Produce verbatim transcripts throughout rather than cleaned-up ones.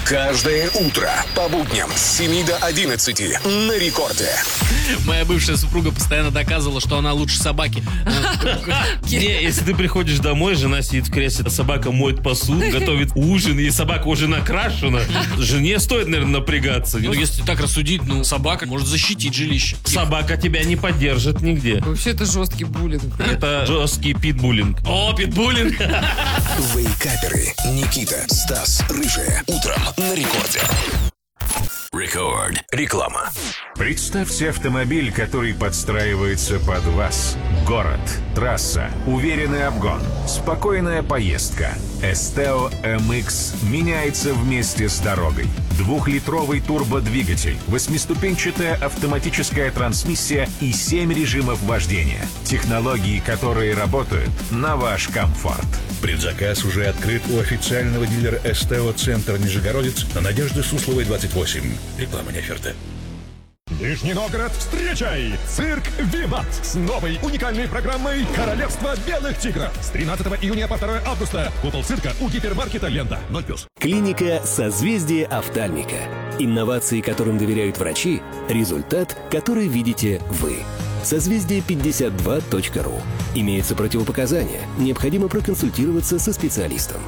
Каждое утро по будням с семи до одиннадцати на рекорде. Моя бывшая супруга постоянно доказывала, что она лучше собаки. Не, если ты приходишь домой, жена сидит в кресле, собака моет посуду, готовит ужин, и собака уже накрашена. Жене стоит, наверное, напрягаться. Ну, если так рассудить, ну, собака может защитить жилище. Собака тебя не поддержит нигде. Вообще это жесткий буллинг. Это жесткий питбуллинг. О, питбуллинг! Вейкаперы Никита, Стас, Рыжая. Утром на рекорде. Рекорд. Реклама. Представьте автомобиль, который подстраивается под вас. Город, трасса, уверенный обгон, спокойная поездка. Esteo эм икс меняется вместе с дорогой. Двухлитровый турбодвигатель, восьмиступенчатая автоматическая трансмиссия и семь режимов вождения. Технологии, которые работают на ваш комфорт. Предзаказ уже открыт у официального дилера Esteo Центр Нижегородец на Надежды Сусловой, двадцать восемь. Реклама не оферта. Нижний Новгород, встречай! Цирк «Виват» с новой уникальной программой «Королевство белых тигров». С тринадцатого июня по второе августа. Купол цирка у гипермаркета «Лента». ноль плюс. Клиника «Созвездие офтальмика». Инновации, которым доверяют врачи, результат, который видите вы. созвездие пятьдесят два точка ру. Имеются противопоказания. Необходимо проконсультироваться со специалистом.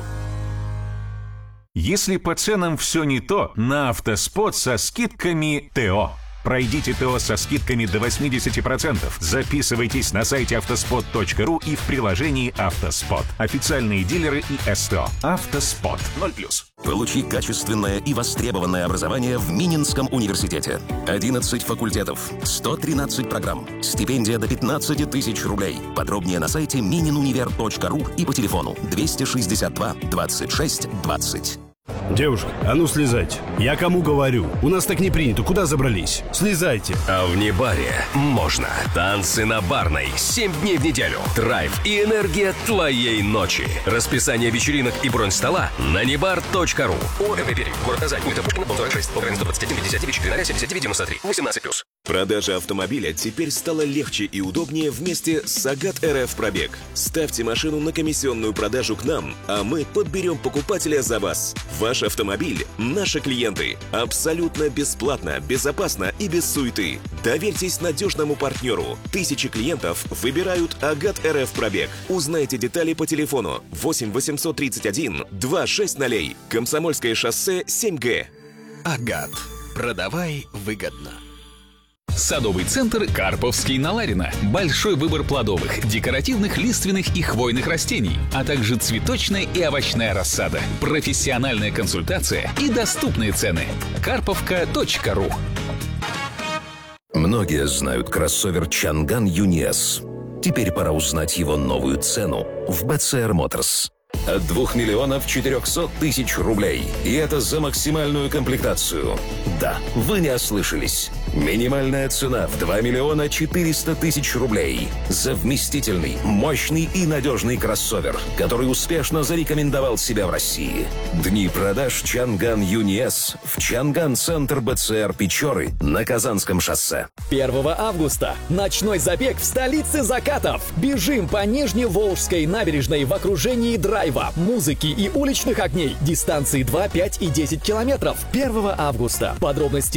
Если по ценам все не то, на Автоспот со скидками ТО. Пройдите ТО со скидками до восемьдесят процентов. Записывайтесь на сайте автоспот точка ру и в приложении «Автоспот». Официальные дилеры и СТО. «Автоспот». ноль плюс. Получи качественное и востребованное образование в Мининском университете. одиннадцать факультетов, сто тринадцать программ, стипендия до пятнадцати тысяч рублей. Подробнее на сайте мининунивер точка ру и по телефону двести шестьдесят два двадцать шесть двадцать. Девушка, а ну слезайте. Я кому говорю? У нас так не принято. Куда забрались? Слезайте. А в Небаре можно. Танцы на Барной. Семь дней в неделю. Драйв и энергия твоей ночи. Расписание вечеринок и бронь стола на небар точка ру. ОМП Пермь. Город Казань. Улица Пушкина, дом сорок шесть. Украина сто двадцать один пятьдесят девять. Четыре семьдесят девять девяносто три. восемнадцать плюс. Продажа автомобиля теперь стала легче и удобнее вместе с Сагат эр эф Пробег. Ставьте машину на комиссионную продажу к нам, а мы подберем покупателя за вас. Ваш автомобиль – наши клиенты. Абсолютно бесплатно, безопасно и без суеты. Доверьтесь надежному партнеру. Тысячи клиентов выбирают Агат эр эф Пробег. Узнайте детали по телефону восемь восемьсот тридцать один двести шесть ноль. Комсомольское шоссе семь гэ. Агат. Продавай выгодно. Садовый центр «Карповский» на Ларина. Большой выбор плодовых, декоративных, лиственных и хвойных растений, а также цветочная и овощная рассада. Профессиональная консультация и доступные цены. карповка точка ру. Многие знают кроссовер Чанган Юни эс. Теперь пора узнать его новую цену в бэ цэ эр Motors. От двух миллионов четырехсот тысяч рублей. И это за максимальную комплектацию. Да, вы не ослышались. Минимальная цена в два миллиона четыреста тысяч рублей. За вместительный, мощный и надежный кроссовер, который успешно зарекомендовал себя в России. Дни продаж Чанган Юни эс в Чанган-центр бэ цэ эр Печоры на Казанском шоссе. первого августа. Ночной забег в столице закатов. Бежим по Нижневолжской набережной в окружении драйва, музыки и уличных огней. Дистанции два, пять и десять километров. первого августа. Подробности